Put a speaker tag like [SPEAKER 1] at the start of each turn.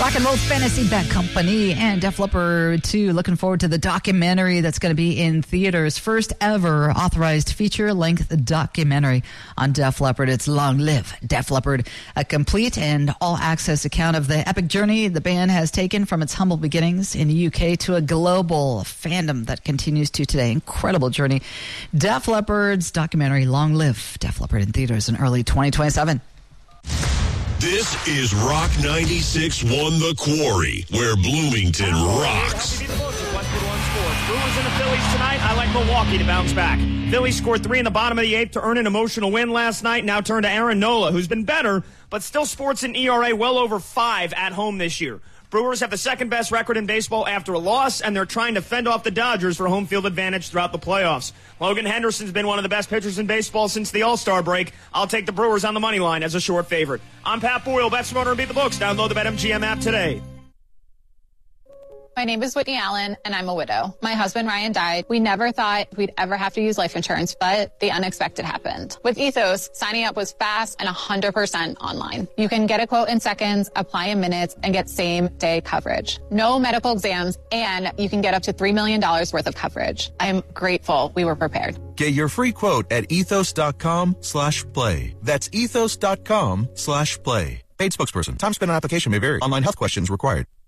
[SPEAKER 1] Rock and Roll Fantasy Bet Company and Def Leppard 2. Looking forward to the documentary that's going to be in theaters. First ever authorized feature-length documentary on Def Leppard. It's Long Live Def Leppard, a complete and all-access account of the epic journey the band has taken from its humble beginnings in the UK to a global fandom that continues to today. Incredible journey. Def Leppard's documentary, Long Live Def Leppard, in theaters in early 2027.
[SPEAKER 2] This is Rock 96.1 The Quarry, where Bloomington rocks.
[SPEAKER 3] Brewers and the Phillies tonight. I like Milwaukee to bounce back. Phillies scored 3 in the bottom of the 8th to earn an emotional win last night. Now turn to Aaron Nola, who's been better, but still sports an ERA well over 5 at home this year. Brewers have the second best record in baseball after a loss, and they're trying to fend off the Dodgers for home field advantage throughout the playoffs. Logan Henderson's been one of the best pitchers in baseball since the All-Star break. I'll take the Brewers on the money line as a short favorite. I'm Pat Boyle, Bet Smarter and Beat the Books. Download the BetMGM app today.
[SPEAKER 4] My name is Whitney Allen, and I'm a widow. My husband, Ryan, died. We never thought we'd ever have to use life insurance, but the unexpected happened. With Ethos, signing up was fast and 100% online. You can get a quote in seconds, apply in minutes, and get same-day coverage. No medical exams, and you can get up to $3 million worth of coverage. I am grateful we were prepared.
[SPEAKER 5] Get your free quote at ethos.com/play. That's ethos.com/play. Paid spokesperson. Time spent on application may vary. Online health questions required.